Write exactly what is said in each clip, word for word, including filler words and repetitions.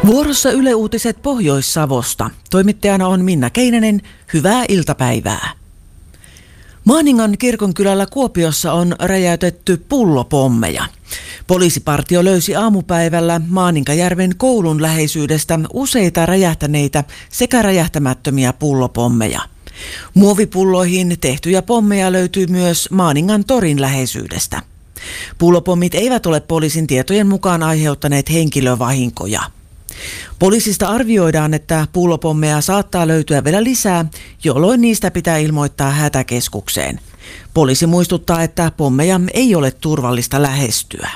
Vuorossa Yle Uutiset Pohjois-Savosta. Toimittajana on Minna Keinänen. Hyvää iltapäivää. Maaningan kirkonkylällä Kuopiossa on räjäytetty pullopommeja. Poliisipartio löysi aamupäivällä Maaninkajärven koulun läheisyydestä useita räjähtäneitä sekä räjähtämättömiä pullopommeja. Muovipulloihin tehtyjä pommeja löytyy myös Maaningan torin läheisyydestä. Pullopommit eivät ole poliisin tietojen mukaan aiheuttaneet henkilövahinkoja. Poliisista arvioidaan, että pullopommeja saattaa löytyä vielä lisää, jolloin niistä pitää ilmoittaa hätäkeskukseen. Poliisi muistuttaa, että pommeja ei ole turvallista lähestyä.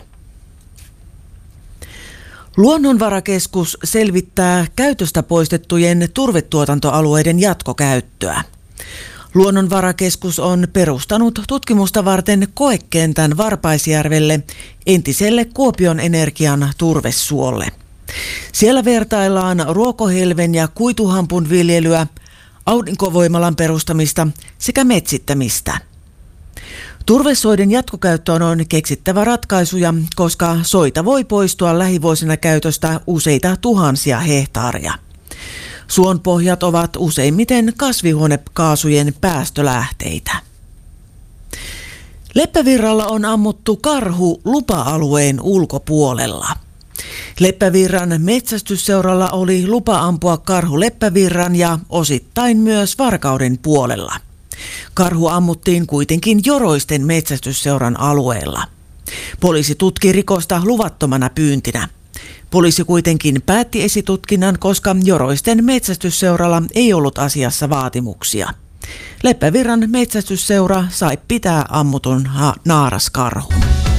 Luonnonvarakeskus selvittää käytöstä poistettujen turvetuotantoalueiden jatkokäyttöä. Luonnonvarakeskus on perustanut tutkimusta varten koekentän Varpaisjärvelle, entiselle Kuopion Energian turvesuolle. Siellä vertaillaan ruokohelven ja kuituhampun viljelyä, aurinkovoimalan perustamista sekä metsittämistä. Turvesoiden jatkokäyttöön on keksittävä ratkaisuja, koska soita voi poistua lähivuosina käytöstä useita tuhansia hehtaaria. Suonpohjat ovat useimmiten kasvihuonekaasujen päästölähteitä. Leppävirralla on ammuttu karhu lupa-alueen ulkopuolella. Leppävirran metsästysseuralla oli lupa ampua karhu Leppävirran ja osittain myös Varkauden puolella. Karhu ammuttiin kuitenkin Joroisten metsästysseuran alueella. Poliisi tutki rikosta luvattomana pyyntinä. Poliisi kuitenkin päätti esitutkinnan, koska Joroisten metsästysseuralla ei ollut asiassa vaatimuksia. Leppävirran metsästysseura sai pitää ammutun naaraskarhun.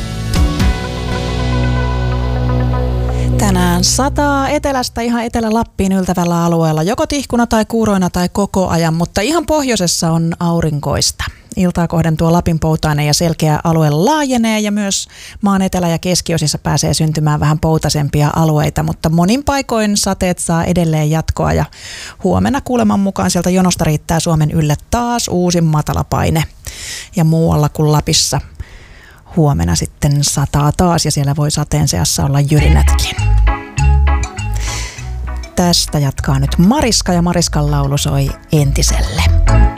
Tänään sataa etelästä ihan Etelä-Lappiin yltävällä alueella, joko tihkuna tai kuuroina tai koko ajan, mutta ihan pohjoisessa on aurinkoista. Iltaa kohden tuo Lapin poutainen ja selkeä alue laajenee ja myös maan etelä- ja keskiosissa pääsee syntymään vähän poutaisempia alueita, mutta monin paikoin sateet saa edelleen jatkoa ja huomenna kuuleman mukaan sieltä jonosta riittää Suomen ylle taas uusi matalapaine ja muualla kuin Lapissa. Huomenna sitten sataa taas ja siellä voi sateen seassa olla jyrinätkin. Tästä jatkaa nyt Mariska ja Mariskan laulu soi entiselle.